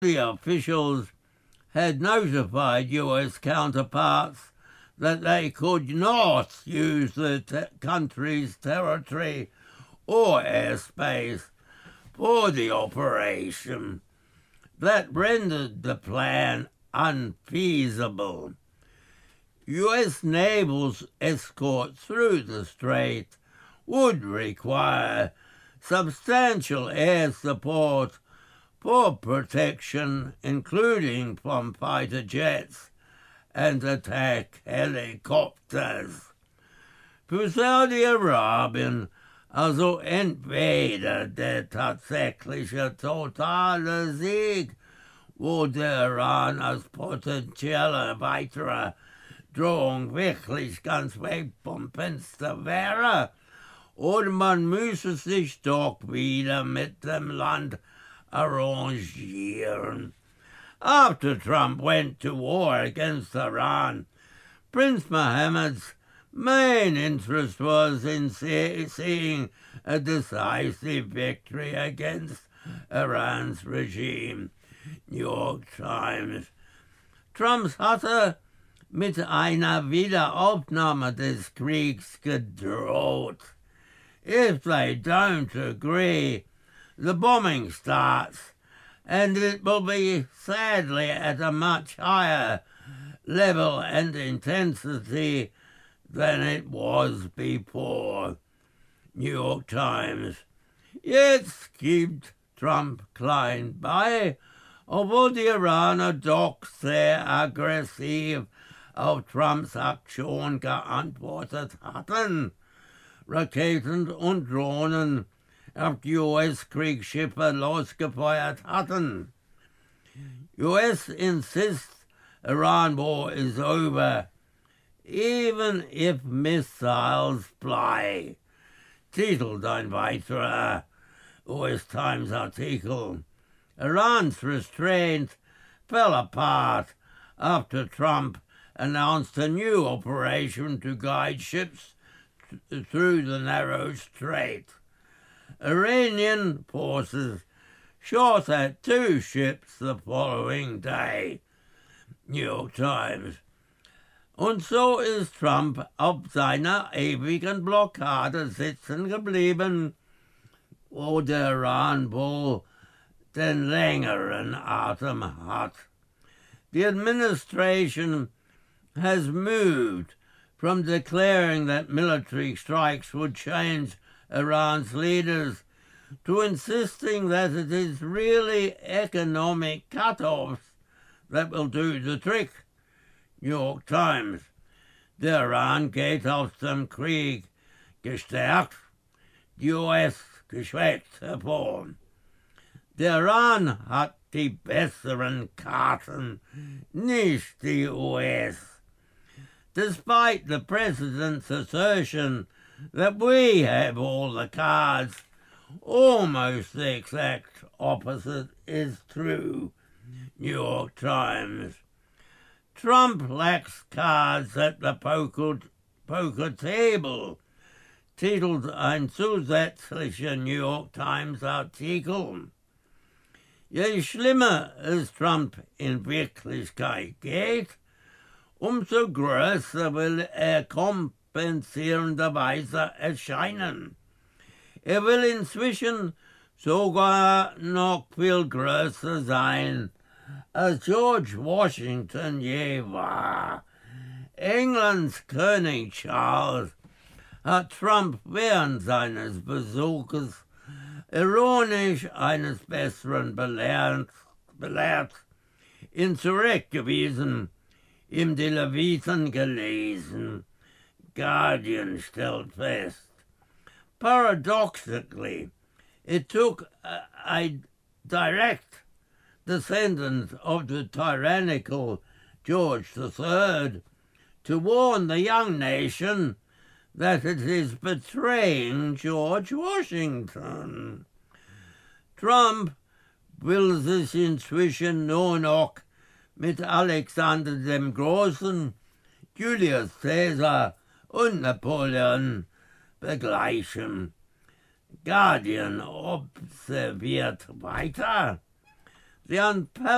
The officials had notified US counterparts that they could not use the country's territory or airspace for the operation. That rendered the plan unfeasible. US naval escort through the strait would require substantial air support for protection, including from fighter jets and attack helikopters. Für Saudi-Arabien, also entweder der tatsächliche totale Sieg, wo der Iran als potenzieller weiterer Drohung wirklich ganz weg vom Fenster wäre, oder man müsse sich doch wieder mit dem Land arrangieren. After Trump went to war against Iran, Prince Mohammed's main interest was in seeing a decisive victory against Iran's regime. New York Times. Trumps hatte mit einer Wiederaufnahme des Kriegs gedroht. If they don't agree, the bombing starts, and it will be sadly at a much higher level and intensity than it was before. New York Times. Jetzt gibt Trump klein bei, obwohl die Iraner doch sehr aggressiv auf Trumps Aktion geantwortet hatten. Raketen und Drohnen auf die US-Kriegsschiffe losgefeuert hatten. US insists Iran war is over, even if missiles fly. Titelt ein weiterer US Times Artikel. Iran's restraint fell apart after Trump announced a new operation to guide ships through the narrow strait. Iranian forces shot at 2 ships the following day. New York Times. Und so ist Trump auf seiner ewigen Blockade sitzen geblieben, wo der Iran wohl den längeren Atem hat. The administration has moved from declaring that military strikes would change Iran's leaders to insisting that it is really economic cut-offs that will do the trick. New York Times. Der Iran geht aus dem Krieg gestärkt, die US geschwächt hervor. Der Iran hat die besseren Karten, nicht die US. Despite the president's assertion that we have all the cards, almost the exact opposite is true. New York Times. Trump lacks cards at the poker table, titelt ein zusätzlicher New York Times Artikel. Je schlimmer es Trump in Wirklichkeit geht, umso größer will kompensierenderweise erscheinen. Will inzwischen sogar noch viel größer sein, als George Washington je war. Englands König Charles hat Trump während seines Besuches ironisch eines Besseren belehrt, ihn zurückgewiesen, ihm die Leviten gelesen. Guardian stellt fest. Paradoxically, it took a direct descendant of the tyrannical George III to warn the young nation that it is betraying George Washington. Trump will sich inzwischen nur noch mit Alexander dem Großen, Julius Caesar und Napoleon begleichen. Guardian observiert weiter. The